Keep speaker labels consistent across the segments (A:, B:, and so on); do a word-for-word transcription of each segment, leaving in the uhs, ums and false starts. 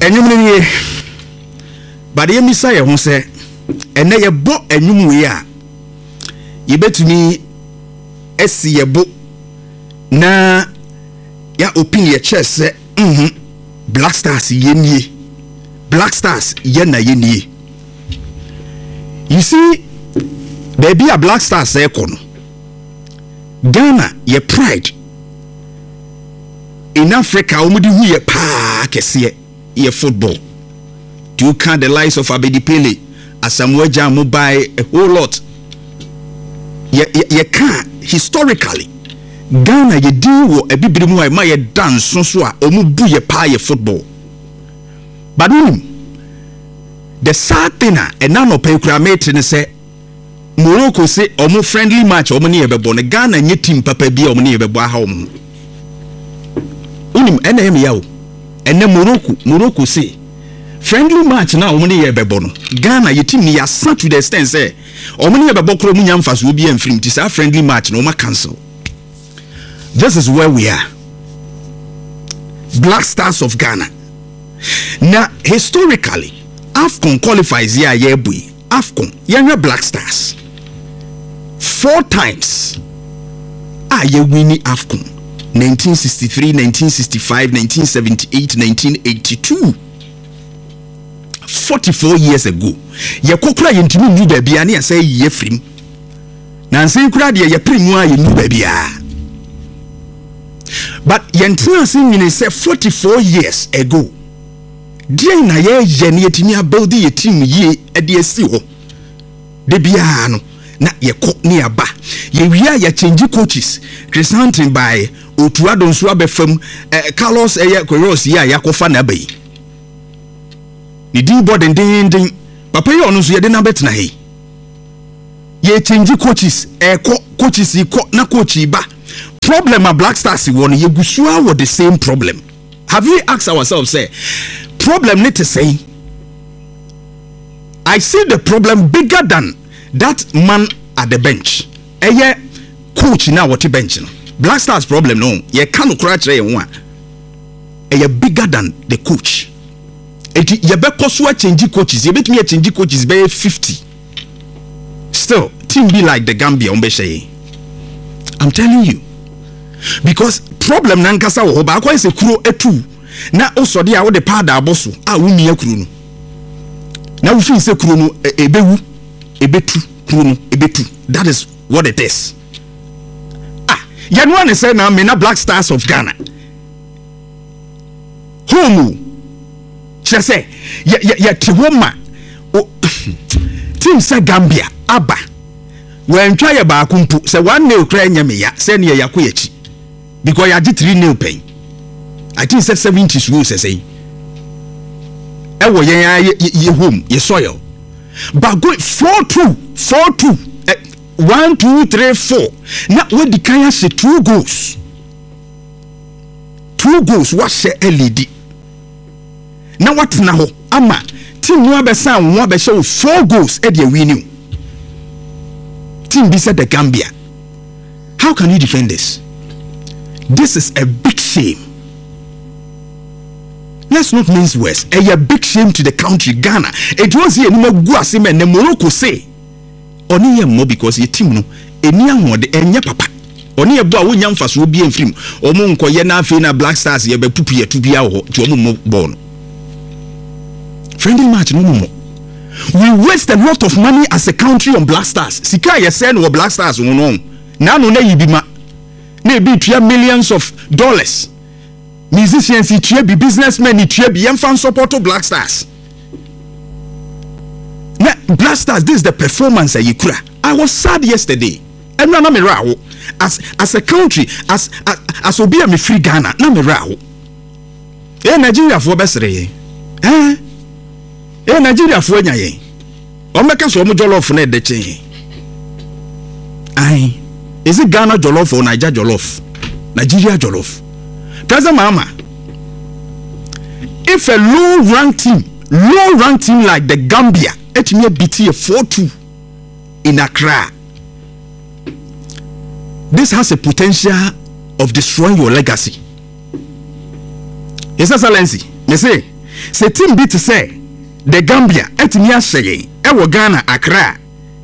A: enyum ne but ye misa ye ho se ene ye bo enyum we a ye betumi esi ye bo na ya opinion ye chess se mhm Black Stars ye nie Black Stars ye na ye nie. You see baby a Black Stars say kono Ghana ye pride in Africa omudi hu ye pa kese ye football. Do you count the likes of Abedi Pele, Asamoah Gyan Mobile, a whole lot? Ye ye can historically Ghana ye deal wo e bibiri mu a ma ye dance so so a omu bu ye pa ye football. But um, the sad thing a ena no pe kura mate ne say Morocco say omu friendly match omu ne ye bebo ne Ghana nye team papa bi omu ne ye bebo aha omu. Unim ena em yawo. Ena Morocco Morocco say friendly match na omu ne ye bebo no Ghana ye team ni ya sat to the extent say omu ne ye bebo kro mu nyamfa so obi enfrim ti say friendly match no ma cancel. This is where we are. Black Stars of Ghana. Now, historically, AFCON qualifies here, yeah, boy. AFCON, younger Black Stars. Four times. Ah, you winning AFCON. nineteen sixty-three, nineteen sixty-five, nineteen seventy-eight, nineteen eighty-two. forty-four years ago. Ya kokra yentimi ndu baby ani say ye frim. Na nse kura de ye primu a ye ndu baby a. But yentina sin say forty-four years ago. Dear na ye yeni yetimi build ye team ye e de asi ho. De bia no na ye ko ne aba. Ye wia ye change coaches. Presenting by Otuado nso abefam eh, Carlos Eye Queiroz ye yakofa na bai. Ni din board den den papa ye ono so ye de na betna he. Ye change coaches eh ko coaches ko na coach ba. Problem a Black Stars won ye gusua with the same problem. Have we asked ourselves say problem need to say I see the problem bigger than that man at the bench. Eye coach now what bench no. Black Stars problem no ye can crash ye one. Eye bigger than the coach. It ye be koso change coaches ye bet me change coaches be fifty. Still team be like the Gambia on be say. I'm telling you. Because problem nankasa wo ba kwa se kuro etu na osode a wo de pada aboso a wo mia kuro no na wo fin se kuro no ebewu ebetu kuro no ebetu. That is what it is. Ah ya no one say na me na Black Stars of Ghana home che say ya ya tiwoma team say Gambia aba when try ba kumpu say one nail kra nya me ya say ne ya koyachi because ya did three nail pain. I think say seventies rules say e wo yen ye home ye soil but go four two four two eh, one two three four na we di kan say two goals two goals what say L E D na what na ho ama team no abesan wo abehye four goals e dey win team be said the Gambia. How can you defend this? This is a big shame. Let's not mince words. A big shame to the country Ghana. It was here no go asem and Morocco say oni ye mo because your team no eni anwode enya papa. Oni ye bo a wonya mfaso obi enfrim. Omo nkoye na afi na Black Stars ye be pupu ye tu bia ho ti omo mo ball no. Friendly match no mo. We waste a lot of money as a country on Black Stars. Sika ye say no Black Stars no no. Na no na yibima. Na be three millions of dollars. Musicians three be businessmen three be fan support to Black Stars. Na Black Stars, this is the performance that you kura. I was sad yesterday. And na me rawo as as a country as as, as obi am free Ghana na me rawo. Eh Nigeria for besere. Eh Eh Nigeria for nya ye. O meka so mo jollof na de chen. Ai. Is it Ghana jollof or Nigeria jollof? Nigeria jollof. President Mama, if a low-ranked team, low-ranked team like the Gambia, it may beat a four two in Accra, this has a potential of destroying your legacy. His Excellency, me say, se team bi te say the Gambia etimi ahye e wo Ghana Accra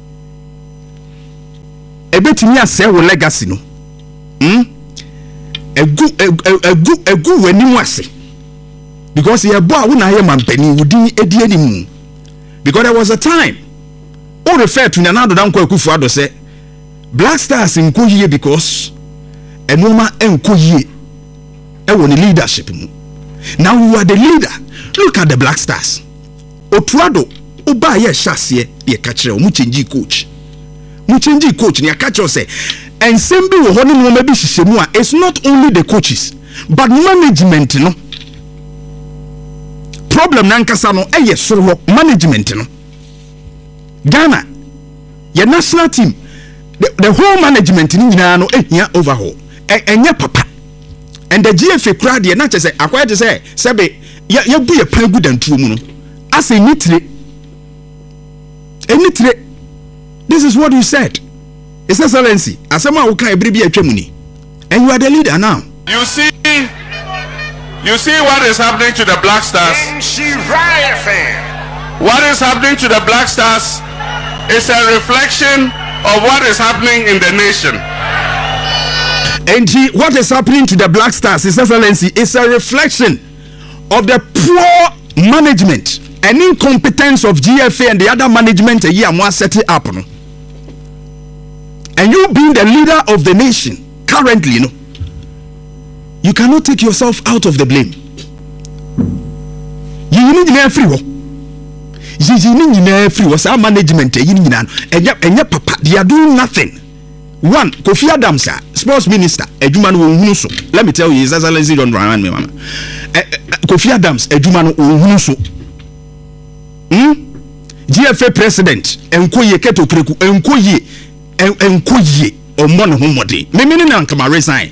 A: ebetimi ase wo legacy no hmm egu egu egu wanimu ase because ye bo a wo na ye mampani wudin edi animu because there was a time o refer to Nana Addo Dankwa Akufo-Addo say Black Stars nko yie because enoma enko yie e wo ni leadership mu. Now you are the leader. Look at the Black Stars. Otuado oba ye hyase ye ka kire o mu change coach. Mu change coach ni aka kire say ensembi wo ho ne no ma bi hihemu a it's not only the coaches but management no. Problem nankasa no eye soro management no. Ghana your national team the, the whole management ni nyina no ehia overhaul. Enye papa. And the G F A crowd here, not just say, acquired to say, Sabe, you be a pay good and true moon. I say, nitre. Nitre. This is what you said. It's excellency. As someone who can't be a Germany. And you are the leader now.
B: You see, you see what is happening to the Black Stars. What is happening to the Black Stars is a reflection of what is happening in the nation.
A: And he, what is happening to the Black Stars, His Excellency, is a reflection of the poor management and incompetence of G F A and the other management a year more set it up. No? And you being the leader of the nation currently, you know, you cannot take yourself out of the blame. You need to free. You need to free. What's our management? You need to and your papa, they are doing nothing. One, Kofi Adams, sports minister, Ejumanu Unuso. Let me tell you, His Excellency don't run me, mama. Kofi Adams, Ejumanu Unuso. Hmm? G F A president, Enkoye Keto Kreku, Enkoye, Enkoye, or Mono Homode. Mimini Nankama resign.